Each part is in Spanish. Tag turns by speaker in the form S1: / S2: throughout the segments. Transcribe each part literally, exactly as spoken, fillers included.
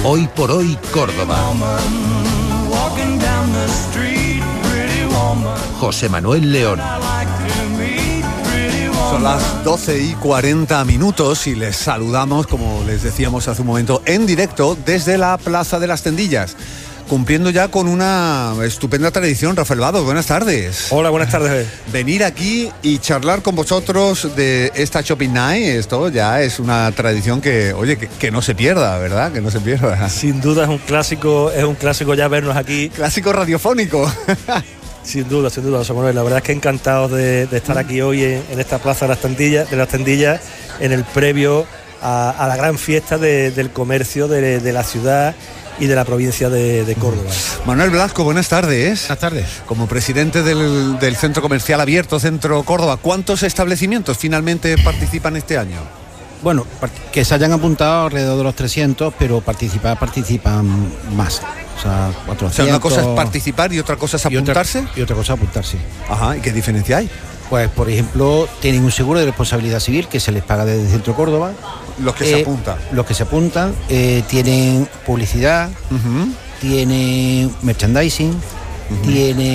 S1: Hoy por hoy, Córdoba. José Manuel León.
S2: Son las doce y cuarenta minutos y les saludamos, como les decíamos hace un momento, en directo desde la Plaza de las Tendillas, cumpliendo ya con una estupenda tradición. Rafael Vado, buenas tardes.
S3: Hola, buenas tardes.
S2: Venir aquí y charlar con vosotros de esta Shopping Night, esto ya es una tradición que, oye, que, que no se pierda, ¿verdad? Que no se pierda.
S3: Sin duda es un clásico, es un clásico ya vernos aquí.
S2: Clásico radiofónico.
S3: Sin duda, sin duda, José Manuel. La verdad es que encantados de, de estar aquí hoy en, en esta Plaza de las Tendillas, de las Tendillas, en el previo a, a la gran fiesta de, del comercio de, de la ciudad y de la provincia de, de Córdoba.
S2: Manuel Blasco, buenas tardes.
S4: Buenas tardes.
S2: Como presidente del, del Centro Comercial Abierto Centro Córdoba, ¿cuántos establecimientos finalmente participan este año?
S4: Bueno, que se hayan apuntado alrededor de los trescientos, pero participar participan más. O sea, cuatrocientos.
S2: O sea, una cosa es participar y otra cosa es apuntarse.
S4: Y otra, y otra cosa es apuntarse.
S2: Ajá, ¿y qué diferencia hay?
S4: Pues, por ejemplo, tienen un seguro de responsabilidad civil que se les paga desde el Centro Córdoba.
S2: Los que
S4: eh,
S2: se apuntan.
S4: Los que se apuntan, eh, tienen publicidad, uh-huh. tienen merchandising, uh-huh.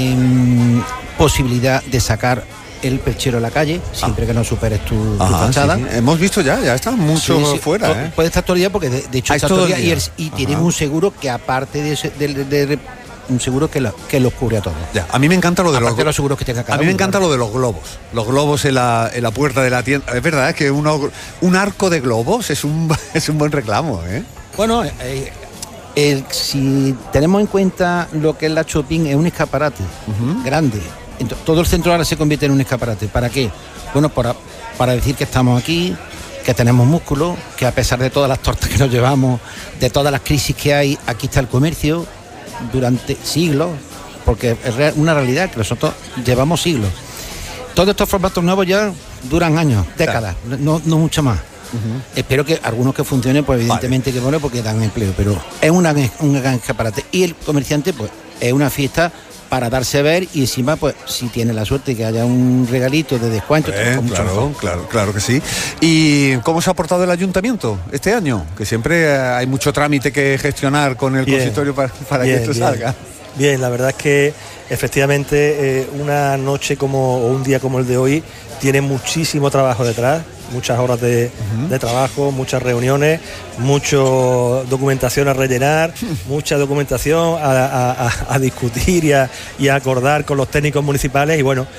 S4: tienen posibilidad de sacar el perchero a la calle, siempre ah. que no superes tu, tu Ajá, fachada.
S2: Sí, sí. Hemos visto ya, ya está mucho sí, sí. fuera. ¿eh?
S4: Puede estar todo el día porque de, de hecho
S2: ah,
S4: está todo el día y, el, y tienen un seguro que aparte de, ese, de, de, de, de un seguro que, la, que los cubre a todos.
S2: Ya, a mí me encanta lo de los,
S4: de los seguros que tenga cada
S2: A mí me
S4: uno,
S2: encanta
S4: ¿no?
S2: lo de los globos. Los globos en la, en la puerta de la tienda. Es verdad, es que uno, un arco de globos es un, es un buen reclamo, ¿eh?
S4: Bueno, eh, el, si tenemos en cuenta lo que es la shopping, es un escaparate uh-huh. grande. Entonces, todo el centro ahora se convierte en un escaparate. ¿Para qué? Bueno, para, para decir que estamos aquí, que tenemos músculo, que a pesar de todas las tortas que nos llevamos, de todas las crisis que hay, aquí está el comercio durante siglos, porque es una realidad que nosotros llevamos siglos. Todos estos formatos nuevos ya duran años, décadas, no, no mucho más. Uh-huh. Espero que algunos que funcionen, pues evidentemente vale. que bueno, porque dan empleo, pero es una, un gran escaparate. Y el comerciante, pues, es una fiesta para darse a ver y encima, pues, si tiene la suerte que haya un regalito de descuento.
S2: Eh,
S4: con
S2: claro,
S4: mucho
S2: claro, claro que sí. ¿Y cómo se ha portado el ayuntamiento este año? Que siempre hay mucho trámite que gestionar con el bien, consistorio para, para bien, que esto
S3: bien.
S2: salga.
S3: Bien, la verdad es que efectivamente eh, una noche como o un día como el de hoy tiene muchísimo trabajo detrás, muchas horas de, uh-huh. de trabajo, muchas reuniones, mucha documentación a rellenar, mucha documentación a, a, a discutir y a, y a acordar con los técnicos municipales y bueno,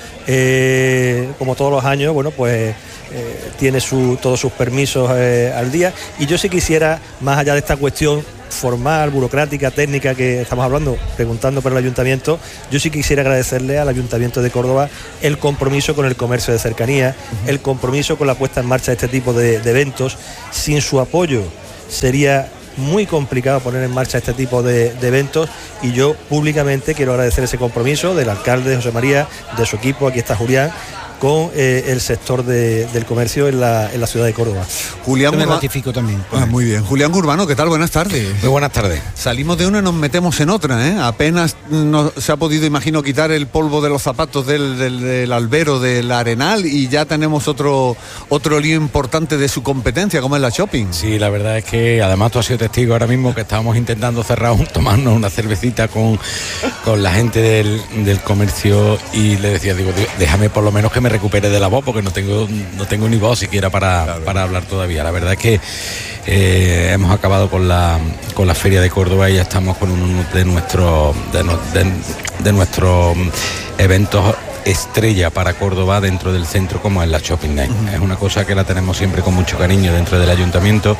S3: eh, como todos los años, bueno, pues eh, tiene su, todos sus permisos eh, al día y yo sí quisiera, más allá de esta cuestión formal, burocrática, técnica que estamos hablando, preguntando por el ayuntamiento, yo sí quisiera agradecerle al Ayuntamiento de Córdoba el compromiso con el comercio de cercanía, uh-huh. el compromiso con la puesta en marcha de este tipo de, de eventos. Sin su apoyo sería muy complicado poner en marcha este tipo de, de eventos y yo públicamente quiero agradecer ese compromiso del alcalde José María, de su equipo, aquí está Julián, con eh, el sector de, del comercio en la, en la ciudad de Córdoba.
S4: Julián, me ratifico también.
S2: Ah, muy bien. Julián Urbano, ¿qué tal? Buenas tardes.
S5: Muy buenas tardes.
S2: Salimos de una y nos metemos en otra, ¿eh? Apenas nos, se ha podido, imagino, quitar el polvo de los zapatos del, del, del albero del Arenal y ya tenemos otro, otro lío importante de su competencia, como es la shopping.
S5: Sí, la verdad es que además tú has sido testigo ahora mismo que estábamos intentando cerrar, un, tomarnos una cervecita con, con la gente del, del comercio y le decía, digo, déjame por lo menos que me recupere de la voz porque no tengo no tengo ni voz siquiera para, claro. para hablar todavía. La verdad es que eh, hemos acabado con la con la Feria de Córdoba y ya estamos con uno de nuestros de, de, de nuestros eventos estrella para Córdoba dentro del centro, como es la Shopping Night. Uh-huh. Es una cosa que la tenemos siempre con mucho cariño dentro del ayuntamiento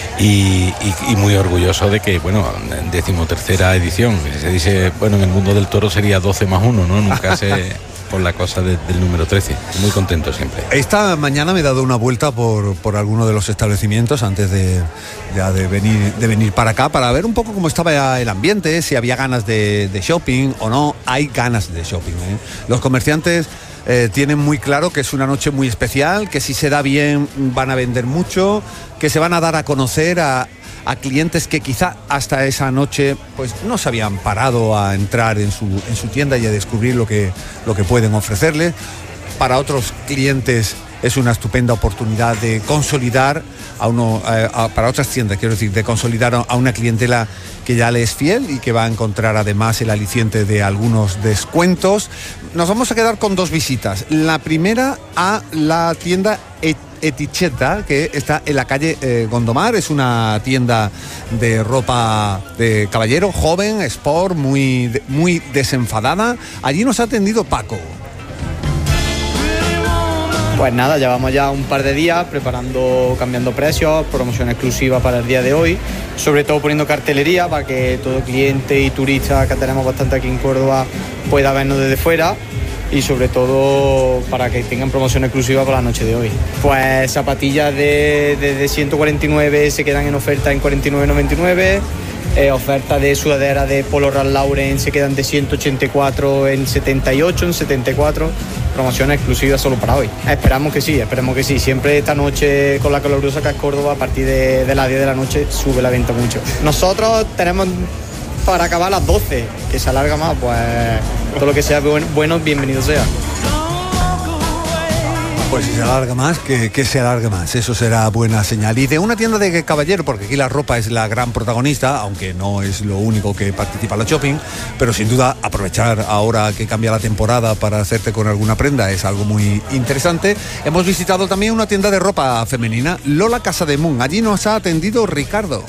S5: y, y, y muy orgulloso de que, bueno, decimotercera edición, se dice, bueno, en el mundo del toro sería doce más uno, ¿no? Nunca se... por la cosa de, del número trece. Muy contento siempre.
S2: Esta mañana me he dado una vuelta por, por alguno de los establecimientos antes de, ya de, venir, de venir para acá para ver un poco cómo estaba el ambiente, si había ganas de, de shopping o no. Hay ganas de shopping, ¿eh? Los comerciantes eh, tienen muy claro que es una noche muy especial, que si se da bien van a vender mucho, que se van a dar a conocer a a clientes que quizá hasta esa noche pues no se habían parado a entrar en su, en su tienda y a descubrir lo que, lo que pueden ofrecerles. Para otros clientes es una estupenda oportunidad de consolidar a uno, eh, a, para otras tiendas, quiero decir, de consolidar a, a una clientela que ya le es fiel y que va a encontrar además el aliciente de algunos descuentos. Nos vamos a quedar con dos visitas. La primera a la tienda Et Etichetta, que está en la calle eh, Gondomar. Es una tienda de ropa de caballero, joven, sport, muy, muy desenfadada. Allí nos ha atendido Paco.
S6: Pues nada, llevamos ya un par de días preparando, cambiando precios, promoción exclusiva para el día de hoy, sobre todo poniendo cartelería para que todo cliente y turista, que tenemos bastante aquí en Córdoba, pueda vernos desde fuera, y sobre todo para que tengan promoción exclusiva para la noche de hoy. Pues zapatillas de, de, de ciento cuarenta y nueve se quedan en oferta en cuarenta y nueve noventa y nueve. Eh, oferta de sudadera de Polo Ralph Lauren se quedan de ciento ochenta y cuatro en setenta y ocho, en setenta y cuatro. Promoción exclusiva solo para hoy. Esperamos que sí, esperemos que sí. Siempre esta noche, con la calurosa que es Córdoba, a partir de, de las diez de la noche sube la venta mucho. Nosotros tenemos para acabar a las doce, que se alarga más, pues todo lo que sea bueno, bueno bienvenido sea.
S2: Pues si se alarga más, que, que se alargue más, eso será buena señal. Y de una tienda de caballero, porque aquí la ropa es la gran protagonista, aunque no es lo único que participa en la shopping, pero sin duda aprovechar ahora que cambia la temporada para hacerte con alguna prenda es algo muy interesante. Hemos visitado también una tienda de ropa femenina, Lola Casademun. Allí nos ha atendido Ricardo.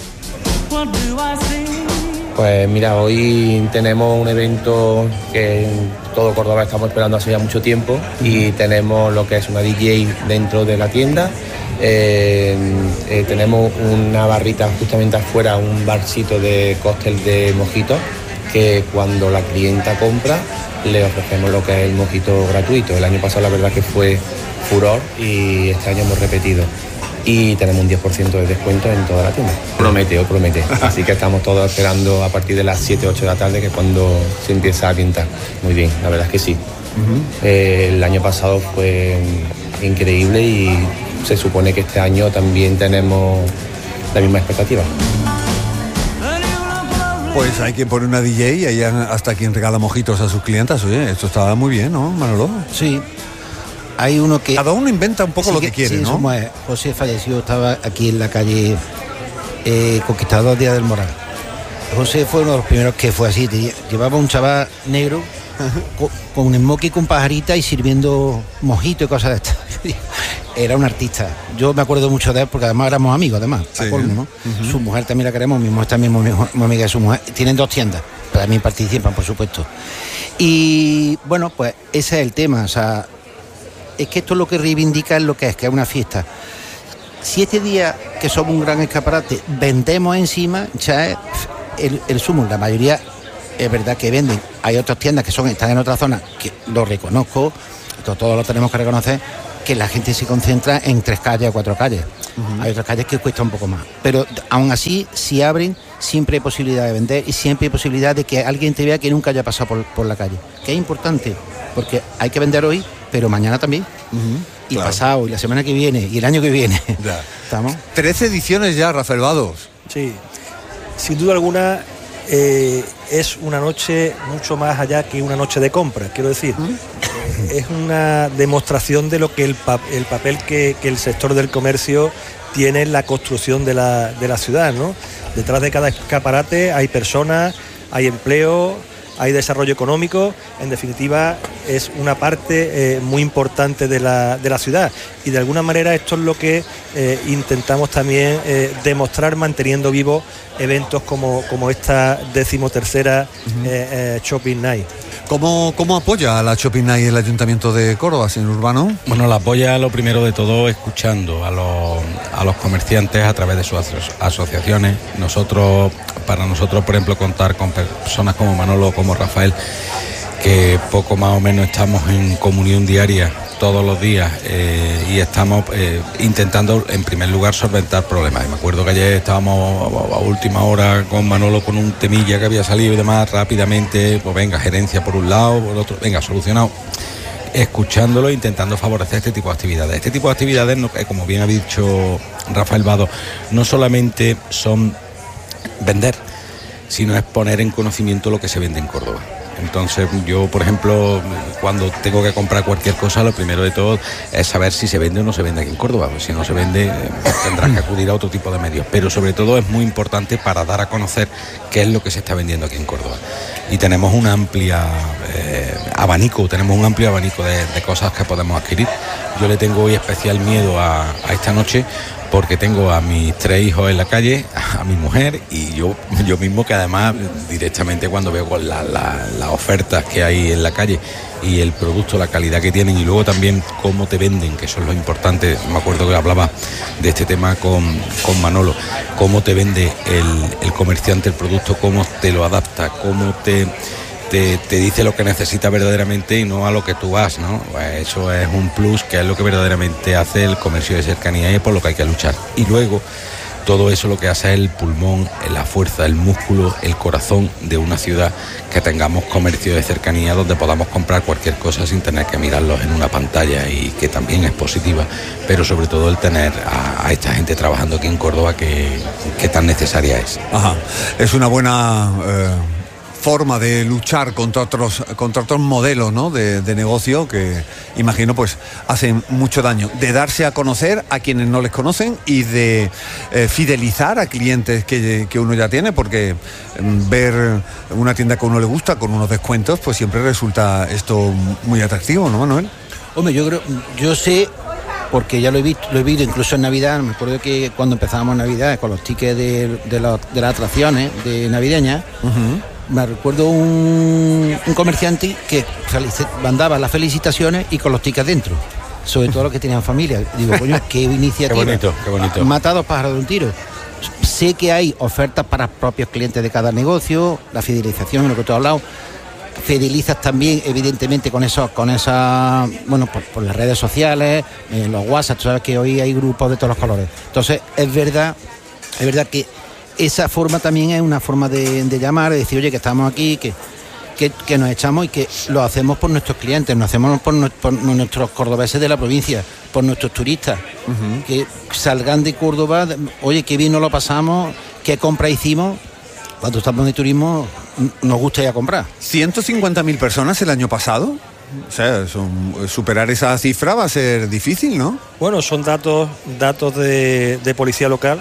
S7: Pues mira, hoy tenemos un evento que en todo Córdoba estamos esperando hace ya mucho tiempo, y tenemos lo que es una D J dentro de la tienda. Eh, eh, tenemos una barrita justamente afuera, un barcito de cóctel de mojitos, que cuando la clienta compra le ofrecemos lo que es el mojito gratuito. El año pasado la verdad que fue furor y este año hemos repetido. Y tenemos un diez por ciento de descuento en toda la tienda. Promete, o promete. Así que estamos todos esperando a partir de las siete, ocho de la tarde, que es cuando se empieza a pintar. Muy bien, la verdad es que sí. Uh-huh. Eh, el año pasado fue increíble y se supone que este año también tenemos la misma expectativa.
S2: Pues hay quien pone una D J y hay hasta quien regala mojitos a sus clientas. Oye, esto está muy bien, ¿no, Manolo?
S4: Sí. Hay uno que...
S2: Cada uno inventa un poco
S4: sí,
S2: lo que quiere,
S4: sí,
S2: ¿no?
S4: Somos, José falleció, estaba aquí en la calle eh, Conquistador Díaz del Moral. José fue uno de los primeros que fue así. Llevaba un chaval negro con, con un smoking con pajarita y sirviendo mojito y cosas de estas. Era un artista. Yo me acuerdo mucho de él porque además éramos amigos, además. Sí. Colmo, ¿no? Uh-huh. Su mujer también la queremos, mi mujer también muy, muy amiga de su mujer. Tienen dos tiendas, pero también participan, por supuesto. Y bueno, pues ese es el tema, o sea... Es que esto es lo que reivindica es lo que es, que es una fiesta. Si este día, que somos un gran escaparate, vendemos encima, ya es el, el sumo. La mayoría es verdad que venden. Hay otras tiendas que son están en otra zona, que lo reconozco, esto todos lo tenemos que reconocer, que la gente se concentra en tres calles o cuatro calles. Uh-huh. Hay otras calles que cuesta un poco más. Pero aún así, si abren, siempre hay posibilidad de vender y siempre hay posibilidad de que alguien te vea que nunca haya pasado por, por la calle. Que es importante, porque hay que vender hoy, pero mañana también. Uh-huh, y claro. Pasado, y la semana que viene, y el año que viene.
S2: Ya.
S4: ¿Estamos?
S2: Trece ediciones ya, Rafael Vados.
S3: Sí, sin duda alguna eh, es una noche mucho más allá que una noche de compra. Quiero decir, ¿Mm? es una demostración de lo que el, pa- el papel que, que el sector del comercio tiene en la construcción de la, de la ciudad, ¿no? Detrás de cada escaparate hay personas, hay empleo, hay desarrollo económico. En definitiva, es una parte eh, muy importante de la, de la ciudad, y de alguna manera esto es lo que eh, intentamos también eh, demostrar, manteniendo vivos eventos como, como esta decimotercera uh-huh. eh, eh, Shopping Night.
S2: ¿Cómo, ¿Cómo apoya a la Shopping Night el Ayuntamiento de Córdoba, señor Urbano?
S5: Bueno, la apoya lo primero de todo escuchando a los, a los comerciantes a través de sus aso- asociaciones. Nosotros, para nosotros, por ejemplo, contar con personas como Manolo, como Rafael, que poco más o menos estamos en comunión diaria todos los días eh, y estamos eh, intentando en primer lugar solventar problemas. Y me acuerdo que ayer estábamos a, a última hora con Manolo con un temilla que había salido y demás, rápidamente, pues venga, gerencia por un lado, por otro, venga, solucionado, escuchándolo e intentando favorecer este tipo de actividades. Este tipo de actividades, no, como bien ha dicho Rafael Vado, no solamente son vender, sino es poner en conocimiento lo que se vende en Córdoba. Entonces yo, por ejemplo, cuando tengo que comprar cualquier cosa, lo primero de todo es saber si se vende o no se vende aquí en Córdoba. Pues si no se vende, tendrás que acudir a otro tipo de medios. Pero sobre todo es muy importante para dar a conocer qué es lo que se está vendiendo aquí en Córdoba. Y tenemos un amplia eh, abanico, tenemos un amplio abanico de, de cosas que podemos adquirir. Yo le tengo hoy especial miedo a, a esta noche, porque tengo a mis tres hijos en la calle, a mi mujer y yo yo mismo, que además directamente cuando veo con la, la, las ofertas que hay en la calle y el producto, la calidad que tienen y luego también cómo te venden, que eso es lo importante. Me acuerdo que hablaba de este tema con, con Manolo, cómo te vende el, el comerciante el producto, cómo te lo adapta, cómo te... Te, te dice lo que necesita verdaderamente y no a lo que tú vas, ¿no? Pues eso es un plus, que es lo que verdaderamente hace el comercio de cercanía y por lo que hay que luchar. Y luego todo eso lo que hace es el pulmón, la fuerza, el músculo, el corazón de una ciudad, que tengamos comercio de cercanía donde podamos comprar cualquier cosa sin tener que mirarlos en una pantalla, y que también es positiva, pero sobre todo el tener a, a esta gente trabajando aquí en Córdoba que, que tan necesaria es.
S2: Ajá. Es una buena... Eh... forma de luchar contra otros contra otros modelos, ¿no?, de, de negocio que imagino pues hacen mucho daño, de darse a conocer a quienes no les conocen y de eh, fidelizar a clientes que, que uno ya tiene, porque mm, ver una tienda que a uno le gusta con unos descuentos pues siempre resulta esto muy atractivo, ¿no, Manuel?
S4: Hombre, yo creo, yo sé, porque ya lo he visto, lo he visto incluso en Navidad. Me acuerdo que cuando empezábamos Navidad con los tickets de, de, los, de las atracciones de navideñas, uh-huh. Me recuerdo un, un comerciante que mandaba las felicitaciones y con los tickets dentro, sobre todo los que tenían familia. Digo, coño, qué iniciativa.
S5: Qué bonito, qué bonito.
S4: Mata a dos pájaros de un tiro. Sé que hay ofertas para propios clientes de cada negocio, la fidelización, en lo que tú has hablado. Fidelizas también, evidentemente, con eso, con esas, bueno, por, por las redes sociales, en los WhatsApp. Tú sabes que hoy hay grupos de todos los colores. Entonces, es verdad, es verdad que esa forma también es una forma de, de llamar, de decir, oye, que estamos aquí, que, que, que nos echamos y que lo hacemos por nuestros clientes, lo hacemos por, por nuestros cordobeses de la provincia, por nuestros turistas, uh-huh. que salgan de Córdoba, oye, qué bien nos lo pasamos, qué compra hicimos. Cuando estamos de turismo nos gusta ir a comprar.
S2: ciento cincuenta mil personas el año pasado. O sea, son, superar esa cifra va a ser difícil, ¿no?
S3: Bueno, son datos datos de, de policía local.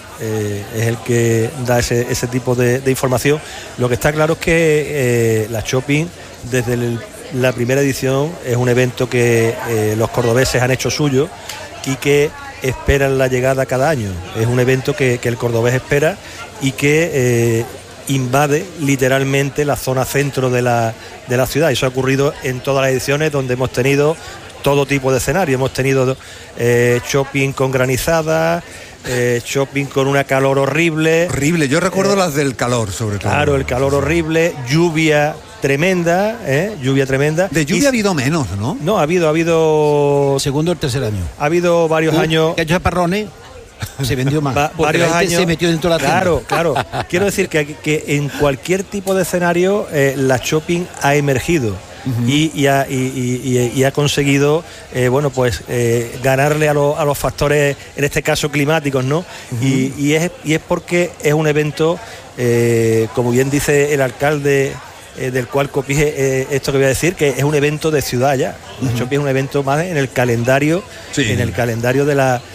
S3: Eh, es el que da ese, ese tipo de, de información. Lo que está claro es que eh, la Shopping, desde el, la primera edición, es un evento que eh, los cordobeses han hecho suyo y que esperan la llegada cada año. Es un evento que, que el cordobés espera y que eh, invade literalmente la zona centro de la, de la ciudad. Eso ha ocurrido en todas las ediciones, donde hemos tenido todo tipo de escenarios. Hemos tenido eh, shopping con granizadas, Eh, shopping con una calor horrible.
S2: Horrible, yo recuerdo eh, las del calor, sobre todo.
S3: Claro, el calor horrible, lluvia tremenda, ¿eh? lluvia tremenda.
S2: De lluvia y, ha habido menos, ¿no?
S3: No, ha habido, ha habido...
S4: Segundo o tercer año.
S3: Ha habido varios uh, años...
S4: Que ha hecho parrones, se vendió más.
S3: Va, varios años
S4: se metió dentro de la tienda.
S3: Claro, claro. Quiero decir que, que en cualquier tipo de escenario eh, la Shopping ha emergido. Uh-huh. y, y, ha, y, y, y ha conseguido eh, bueno pues eh, ganarle a, lo, a los factores, en este caso climáticos, ¿no? Uh-huh. y, y, es, y es porque es un evento, eh, como bien dice el alcalde, eh, del cual copie eh, esto que voy a decir, que es un evento de ciudad ya. Uh-huh. La Shopping es un evento más en el calendario, sí. en el calendario de la